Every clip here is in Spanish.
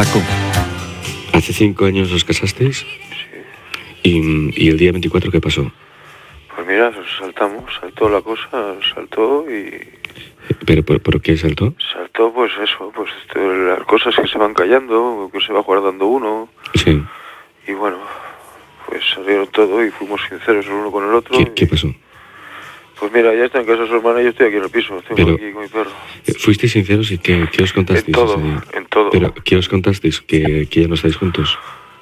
Paco, ¿hace 5 años os casasteis? Sí. ¿Y el día 24 qué pasó? Pues mira, saltó la cosa, saltó y... ¿Pero por qué saltó? Saltó pues eso, pues las cosas que se van callando, que se va guardando uno. Sí. Y bueno, pues salieron todo y fuimos sinceros el uno con el otro. ¿Qué pasó? Pues mira, ya está en casa de su hermana y yo estoy aquí en el piso, estoy aquí con mi perro. ¿Fuisteis sinceros y qué os contasteis? En todo. ¿Pero qué os contasteis? ¿Que ya no estáis juntos?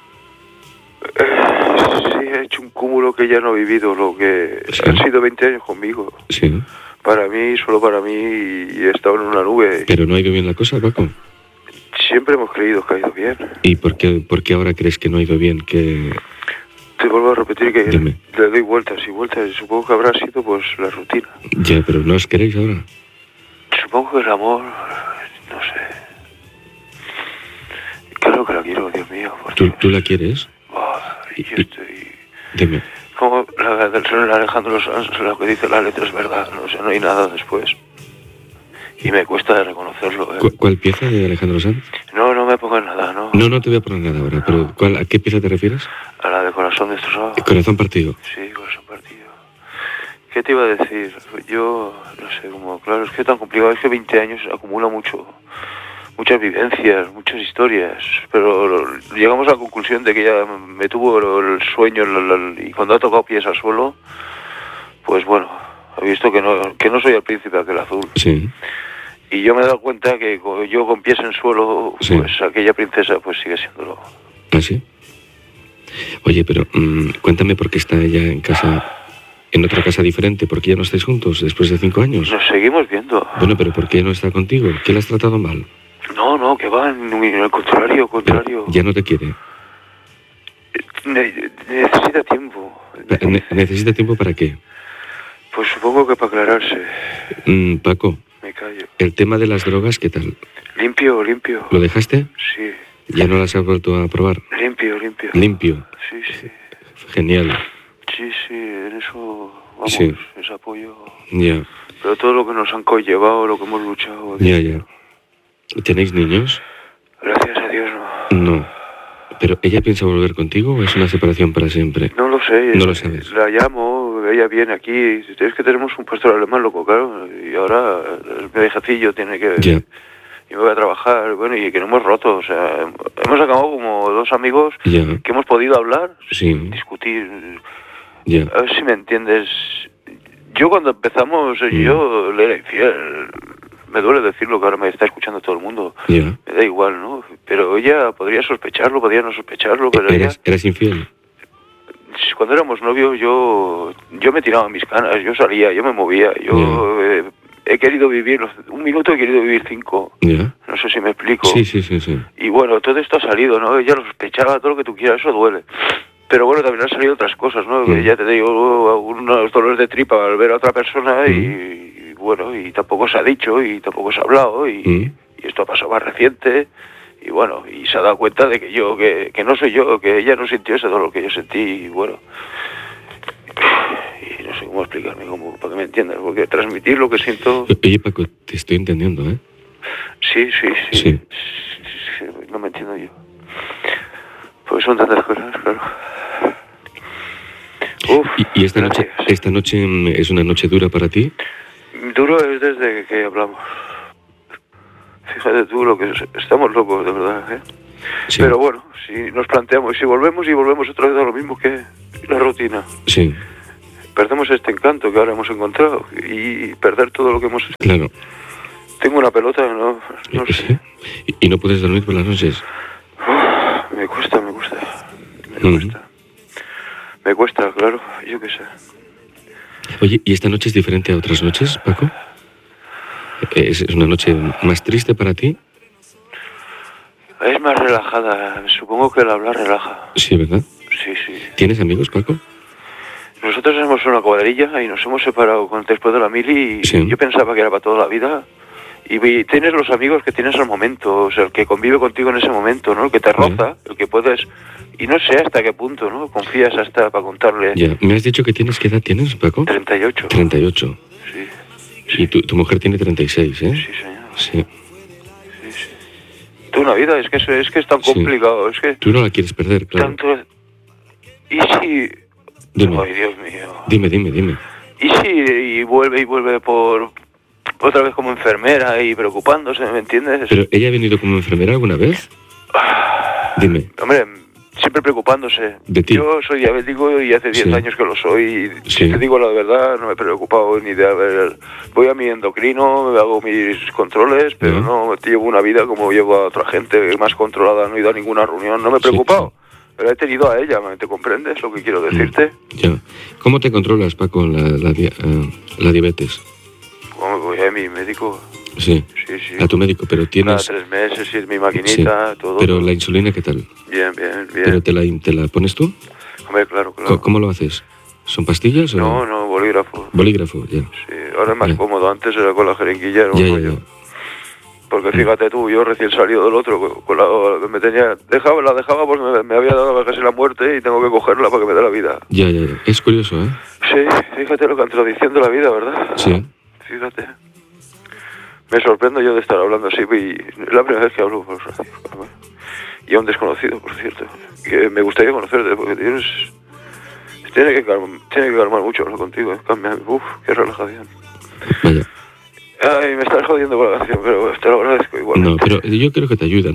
Sí, he hecho un cúmulo que ya no he vivido, lo que ¿Sí? Han sido 20 años conmigo. Sí. Para mí, solo para mí, y he estado en una nube. ¿Pero no ha ido bien la cosa, Paco? Siempre hemos creído que ha ido bien. ¿Y por qué ahora crees que no ha ido bien? Que... Te vuelvo a repetir que Dime. le doy vueltas y vueltas. Supongo que habrá sido pues la rutina. Ya, pero ¿no os queréis ahora? Supongo que el amor, no sé. Claro que la quiero, Dios mío. ¿Tú la quieres? Y yo estoy... Dime. Como la del señor Alejandro Sanz, lo que dice la letra es verdad. No sé, no hay nada después. Y me cuesta de reconocerlo. ¿Cuál pieza de Alejandro Sanz? No me pongas nada, ¿no? No te voy a poner nada ahora, pero ¿a qué pieza te refieres? A la de Corazón Destrozado. Corazón partido. Sí, Corazón partido. ¿Qué te iba a decir? Yo, no sé, claro, es que es tan complicado, es que 20 años acumula muchas vivencias, muchas historias, pero llegamos a la conclusión de que ya me tuvo el sueño y cuando ha tocado pies al suelo, pues bueno, he visto que no soy el príncipe aquel azul. Sí. Y yo me he dado cuenta que yo con pies en suelo, Sí. pues aquella princesa pues sigue siéndolo. ¿Ah, sí? Oye, pero cuéntame por qué está ella en otra casa diferente. ¿Por qué ya no estáis juntos después de 5 años? Nos seguimos viendo. Bueno, pero ¿por qué no está contigo? ¿Qué le has tratado mal? No, que va, al contrario. Pero ya no te quiere. Necesita tiempo. ¿Necesita tiempo para qué? Pues supongo que para aclararse. Paco, Me callo. el tema de las drogas, ¿qué tal? Limpio. ¿Lo dejaste? Sí. ¿Ya no las has vuelto a probar? Limpio. Limpio. Sí. Genial. Sí, en eso, vamos, Sí. es apoyo. Ya. Pero todo lo que nos han conllevado, lo que hemos luchado... Ya. ¿Tenéis niños? Gracias a Dios, no. No. ¿Pero ella piensa volver contigo o es una separación para siempre? No lo sé. No lo sabes. La llamo, ella viene aquí. Es que tenemos un pastor alemán loco, claro. Y ahora el viejecillo tiene que... Ya. Y me voy a trabajar, bueno, y que no hemos roto. O sea, hemos acabado como dos amigos Ya. que hemos podido hablar, Sí. discutir. Ya. A ver si me entiendes. Yo cuando empezamos, yo le era infiel. Me duele decirlo, que ahora me está escuchando todo el mundo. Ya. Me da igual, ¿no? Pero ella podría sospecharlo, podría no sospecharlo, pero ¿Eras infiel? cuando éramos novios yo me tiraba mis canas, yo salía, yo me movía, yo he querido vivir, un minuto he querido vivir 5. Ya. No sé si me explico. Sí. Y bueno, todo esto ha salido, ¿no? Ella lo sospechaba, todo lo que tú quieras, eso duele. Pero bueno, también han salido otras cosas, ¿no? Que ya te digo, unos dolores de tripa al ver a otra persona y bueno, y tampoco se ha dicho y tampoco se ha hablado y esto ha pasado más reciente y bueno, y se ha dado cuenta de que yo, que no soy yo, que ella no sintió ese dolor que yo sentí y bueno, y no sé cómo explicarme, para que me entiendas, porque transmitir lo que siento... Oye, Paco, te estoy entendiendo, ¿eh? Sí. No me entiendo yo. Pues son tantas cosas, claro. Uf, ¿Y esta noche es una noche dura para ti? Duro es desde que hablamos. Fíjate tú lo que estamos locos, de verdad, ¿eh? Sí. Pero bueno, si nos planteamos, si volvemos otra vez a lo mismo que la rutina. Sí. Perdemos este encanto que ahora hemos encontrado y perder todo lo que hemos... Claro. Tengo una pelota, no sé. ¿Sí? ¿Y no puedes dormir por las noches? Me cuesta. Me cuesta, claro, yo qué sé. Oye, ¿y esta noche es diferente a otras noches, Paco? ¿Es una noche más triste para ti? Es más relajada, supongo que el hablar relaja. Sí, ¿verdad? Sí. ¿Tienes amigos, Paco? Nosotros somos una cuadrilla y nos hemos separado después de la mili y Sí. yo pensaba que era para toda la vida. Y tienes los amigos que tienes al momento, o sea, el que convive contigo en ese momento, ¿no? El que te roza, el que puedes... Y no sé hasta qué punto, ¿no? Confías hasta para contarle. Ya. Me has dicho que ¿qué edad tienes, Paco? 38. 38. Sí. Y tu mujer tiene 36, ¿eh? Sí, señor. Sí. toda una vida, es que es tan complicado, es que... Tú no la quieres perder, claro. Tanto... ¿Y si...? Dime. Ay, Dios mío. Dime. ¿Y si vuelve por... otra vez como enfermera y preocupándose, ¿me entiendes? ¿Pero ella ha venido como enfermera alguna vez? Dime. Hombre, siempre preocupándose. ¿De ti? Yo soy diabético y hace 10 años que lo soy. Y si te digo la verdad, no me he preocupado ni de haber... Voy a mi endocrino, hago mis controles, pero no llevo una vida como llevo a otra gente más controlada, no he ido a ninguna reunión, no me he preocupado. Pero he tenido a ella, ¿te comprendes lo que quiero decirte? Ya. ¿Cómo te controlas, Paco, la diabetes? ¿Cómo voy a mi médico? Sí. A tu médico, pero tienes... Cada 3 meses, y mi maquinita, todo. Pero la insulina, ¿qué tal? Bien. ¿Pero te la pones tú? Hombre, claro. ¿Cómo lo haces? ¿Son pastillas o...? No, bolígrafo. Bolígrafo, ya. Sí, ahora es más cómodo. Antes era con la jeringuilla, Ya. Porque fíjate tú, yo recién salido del otro, me tenía... La dejaba porque me había dado casi la muerte y tengo que cogerla para que me dé la vida. Ya. Es curioso, ¿eh? Sí, fíjate lo contradicción de la vida, ¿verdad? Sí. Fíjate. Me sorprendo yo de estar hablando así y es la primera vez que hablo por radio. Y a un desconocido, por cierto. Que me gustaría conocerte porque tienes... Tiene que calmar mucho hablar contigo, ¿eh? Qué relajación. Vaya. Ay, me estás jodiendo con la canción, pero te lo agradezco igual. No, pero yo creo que te ayuda.